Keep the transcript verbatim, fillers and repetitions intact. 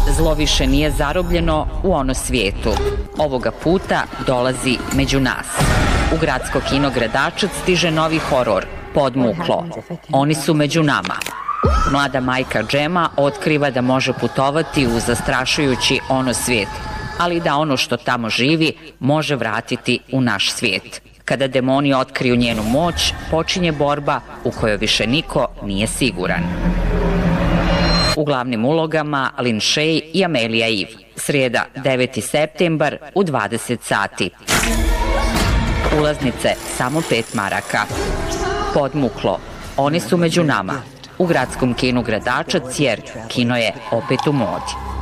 Zlo više nije zarobljeno u ono svijetu. Ovoga puta dolazi među nas. U gradsko kino Gradačac stiže novi horor, Podmuklo. Oni su među nama. Mlada majka Džema otkriva da može putovati u zastrašujući ono svijet, ali da ono što tamo živi može vratiti u naš svijet. Kada demoni otkriju njenu moć, počinje borba u kojoj više niko nije siguran. U glavnim ulogama Lin Shaye i Amelia Eve. Srijeda, deveti septembar u dvadeset sati. Ulaznice samo pet maraka. Podmuklo. Oni su među nama. U gradskom kinu Gradačac jer kino je opet u modi.